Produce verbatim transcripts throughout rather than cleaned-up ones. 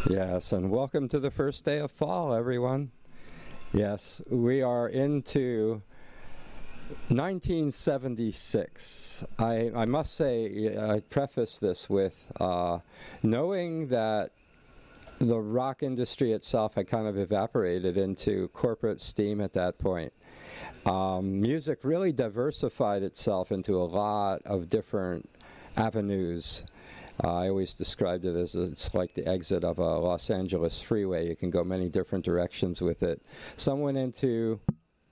Yes, and welcome to the first day of fall, everyone. Yes, we are into nineteen seventy-six. I, I must say, I preface this with uh, knowing that the rock industry itself had kind of evaporated into corporate steam at that point. Um, music really diversified itself into a lot of different avenues. Uh, I always described it as it's like the exit of a Los Angeles freeway. You can go many different directions with it. Some went into,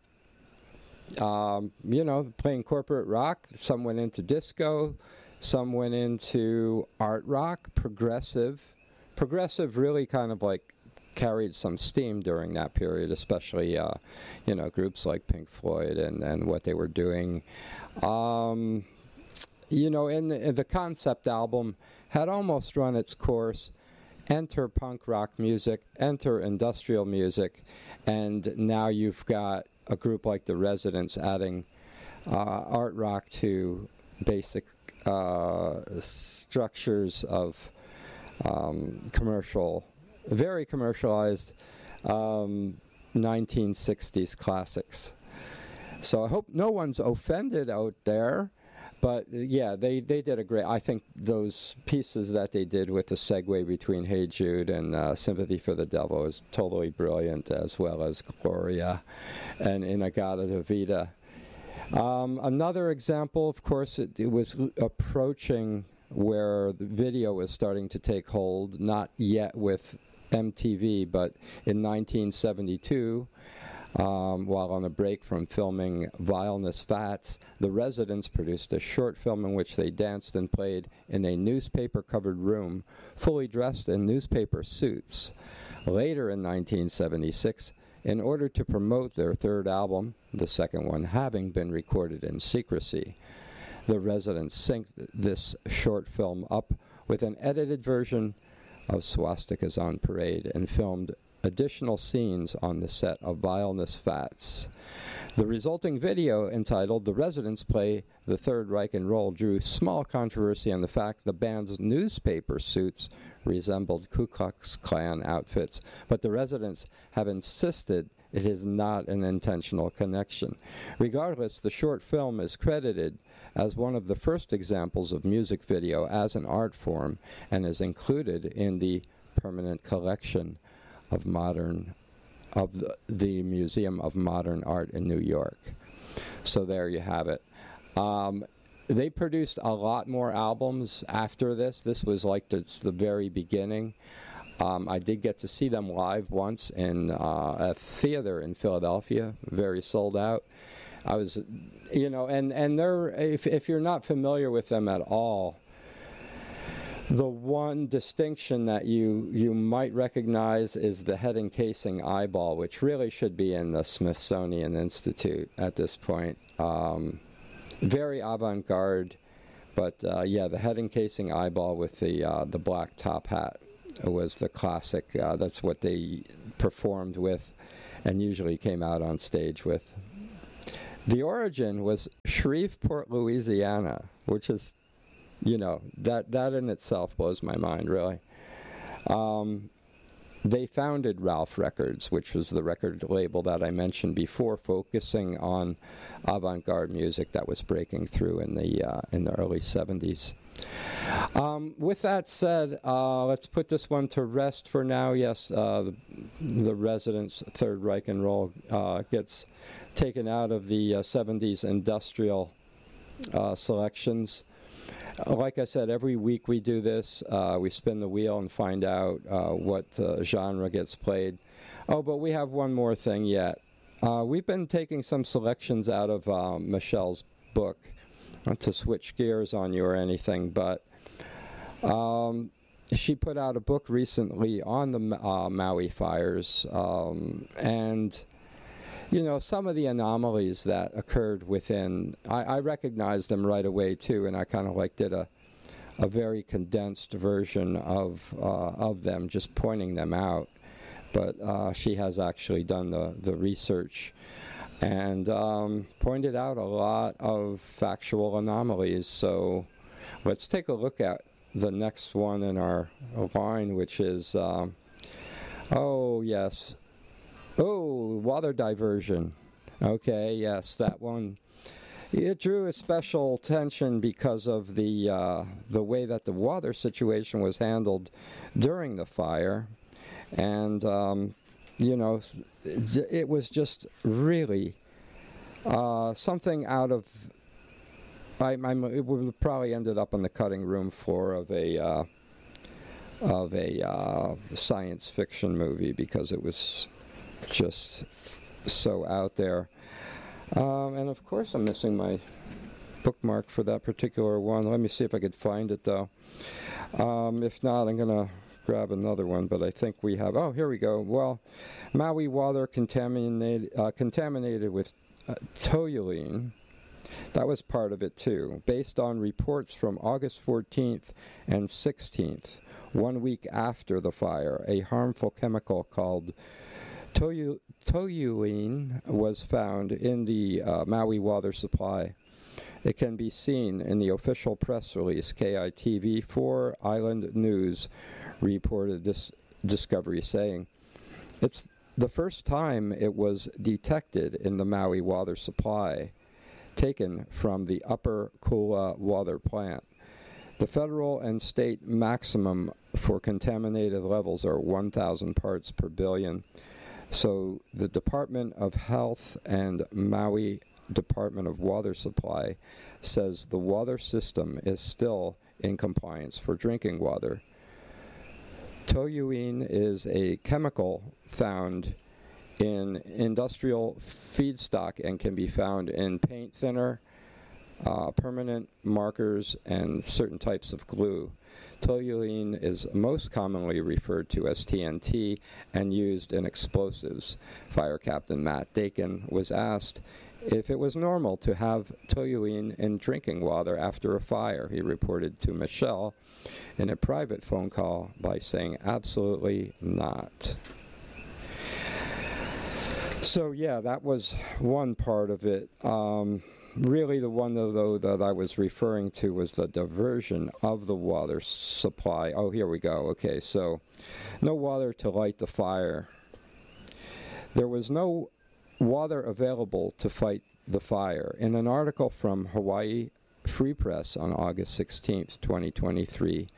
um, you know, playing corporate rock. Some went into disco. Some went into art rock, progressive. Progressive really kind of like carried some steam during that period, especially, uh, you know, groups like Pink Floyd and, and what they were doing. Um, you know, in the, in the concept album had almost run its course. Enter punk rock music, enter industrial music, and now you've got a group like The Residents adding uh, art rock to basic uh, structures of um, commercial, very commercialized um, nineteen sixties classics. So I hope no one's offended out there. But yeah, they, they did a great. I think those pieces that they did with the segue between Hey Jude and uh, Sympathy for the Devil is totally brilliant, as well as Gloria and In-A-Gadda-Da-Vida. Um, another example, of course, it, it was approaching where the video was starting to take hold, not yet with M T V, but in nineteen seventy-two. Um, while on a break from filming Vileness Fats, The Residents produced a short film in which they danced and played in a newspaper-covered room, fully dressed in newspaper suits. Later in nineteen seventy-six, in order to promote their third album, the second one having been recorded in secrecy, The Residents synced this short film up with an edited version of Swastikas on Parade and filmed additional scenes on the set of Vileness Fats. The resulting video, entitled The Residents Play the Third Reich and Roll, drew small controversy on the fact the band's newspaper suits resembled Ku Klux Klan outfits, but the Residents have insisted it is not an intentional connection. Regardless, the short film is credited as one of the first examples of music video as an art form and is included in the permanent collection of modern, of the, the Museum of Modern Art in New York. So there you have it. Um, they produced a lot more albums after this. This was like the, the very beginning. Um, I did get to see them live once in uh, a theater in Philadelphia, very sold out. I was, you know, and, and they're, if, if you're not familiar with them at all, the one distinction that you, you might recognize is the head encasing eyeball, which really should be in the Smithsonian Institute at this point. Um, very avant-garde, but uh, yeah, the head encasing eyeball with the uh, the black top hat was the classic. Uh, that's what they performed with and usually came out on stage with. The origin was Shreveport, Louisiana, which is, you know, that, that in itself blows my mind, really. Um, they founded Ralph Records, which was the record label that I mentioned before, focusing on avant-garde music that was breaking through in the uh, in the early seventies. Um, with that said, uh, let's put this one to rest for now. Yes, uh, the, the Residents' Third Reich and Roll uh, gets taken out of the uh, seventies industrial uh, selections. Like I said, every week we do this. Uh, we spin the wheel and find out uh, what uh, genre gets played. Oh, but we have one more thing yet. Uh, we've been taking some selections out of uh, Michelle's book. Not to switch gears on you or anything, but um, she put out a book recently on the uh, Maui fires, um, and you know, some of the anomalies that occurred within, I, I recognized them right away too, and I kind of like did a a very condensed version of uh, of them, just pointing them out. But uh, she has actually done the, the research and um, pointed out a lot of factual anomalies. So let's take a look at the next one in our line, which is um, Oh, yes. Oh, water diversion. Okay, yes, that one. It drew a special attention because of the uh, the way that the water situation was handled during the fire, and um, you know, it was just really uh, something out of. I, I'm, it would probably ended up on the cutting room floor of a uh, of a uh, science fiction movie because it was just so out there. Um, and of course I'm missing my bookmark for that particular one. Let me see if I could find it though. Um, if not, I'm going to grab another one, but I think we have, oh, here we go. Well, Maui water contaminated, uh, contaminated with uh, toluene. That was part of it too, based on reports from August fourteenth and sixteenth, one week after the fire. A harmful chemical called Tolu- toluene was found in the uh, Maui water supply. It can be seen in the official press release. K I T V four Island News reported this discovery, saying, "It's the first time it was detected in the Maui water supply, taken from the Upper Kula water plant. The federal and state maximum for contaminated levels are one thousand parts per billion. So the Department of Health and Maui Department of Water Supply says the water system is still in compliance for drinking water. Toluene is a chemical found in industrial feedstock and can be found in paint thinner, uh, permanent markers, and certain types of glue. Toluene is most commonly referred to as T N T and used in explosives. Fire Captain Matt Dakin was asked if it was normal to have toluene in drinking water after a fire. He reported to Michelle in a private phone call by saying, absolutely not. So yeah, that was one part of it. Um, really the one, though, that I was referring to was the diversion of the water supply. Oh, here we go. Okay, so no water to light the fire. There was no water available to fight the fire. In an article from Hawaii Free Press on August sixteenth, twenty twenty-three,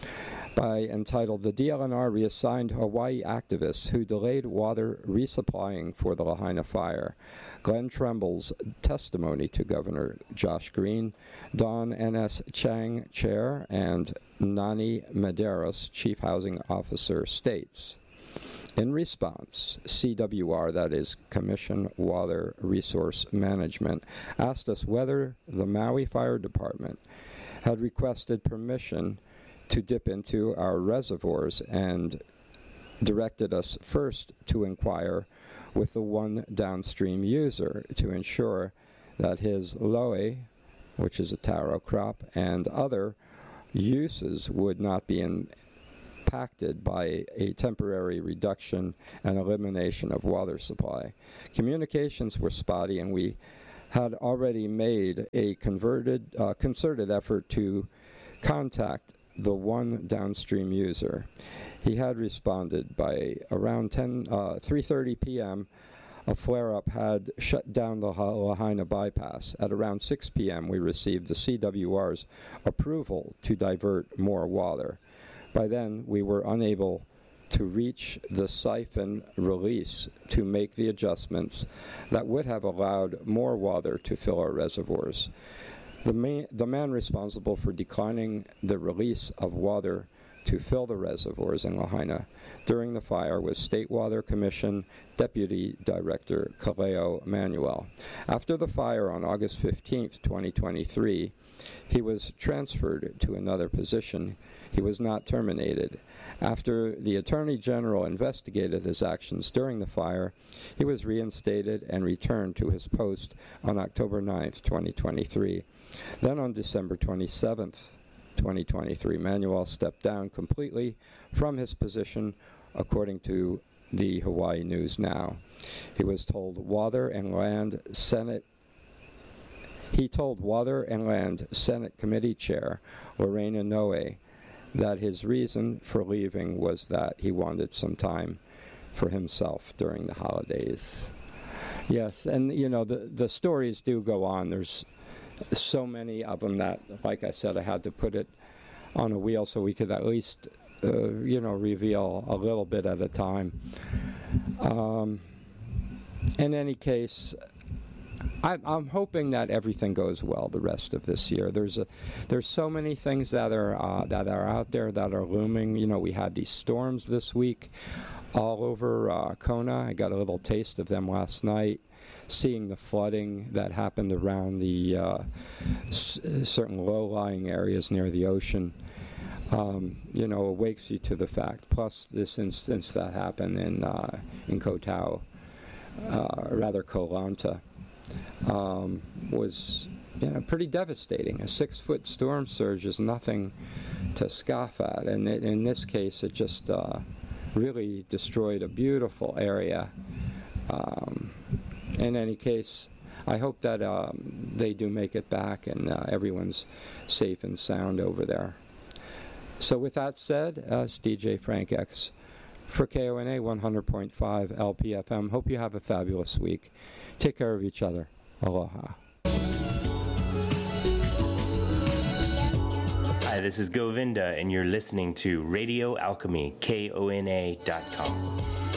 by entitled "The D L N R Reassigned Hawaii Activists Who Delayed Water Resupplying for the Lahaina Fire," Glenn Tremble's testimony to Governor Josh Green, Don N S Chang, Chair, and Nani Medeiros, Chief Housing Officer, states, in response, C W R, that is Commission Water Resource Management, asked us whether the Maui Fire Department had requested permission to dip into our reservoirs and directed us first to inquire with the one downstream user to ensure that his loe, which is a taro crop, and other uses would not be impacted by a temporary reduction and elimination of water supply. Communications were spotty, and we had already made a converted, uh, concerted effort to contact the one downstream user. He had responded by around ten, uh, three thirty p.m. A flare-up had shut down the Lahaina bypass. At around six p.m., we received the C W R's approval to divert more water. By then, we were unable to reach the siphon release to make the adjustments that would have allowed more water to fill our reservoirs. The, man, the man responsible for declining the release of water to fill the reservoirs in Lahaina during the fire was State Water Commission Deputy Director Kaleo Manuel. After the fire on August fifteenth, twenty twenty-three, he was transferred to another position. He was not terminated. After the Attorney General investigated his actions during the fire, he was reinstated and returned to his post on October ninth, twenty twenty-three. Then on December twenty-seventh, twenty twenty-three, Manuel stepped down completely from his position, according to the Hawaii News Now. He was told Water and Land Senate He told Water and Land Senate Committee Chair Lorena Noe that his reason for leaving was that he wanted some time for himself during the holidays. Yes, and you know, the, the stories do go on. There's so many of them that, like I said, I had to put it on a wheel so we could at least, uh, you know, reveal a little bit at a time. Um, in any case, I, I'm hoping that everything goes well the rest of this year. There's a, there's so many things that are uh, that are out there that are looming. You know, we had these storms this week all over uh, Kona. I got a little taste of them last night, seeing the flooding that happened around the uh, s- certain low-lying areas near the ocean. Um, you know, awakes you to the fact. Plus, this instance that happened in uh, in Koh Tao, uh, rather Koh Lanta, um, was you know pretty devastating. A six-foot storm surge is nothing to scoff at, and it, in this case, it just uh, really destroyed a beautiful area. Um, in any case, I hope that um, they do make it back and uh, everyone's safe and sound over there. So with that said, uh, it's D J Frank X for K O N A one hundred point five L P F M. Hope you have a fabulous week. Take care of each other. Aloha. Hi, this is Govinda, and you're listening to Radio Alchemy, K O N A dot com.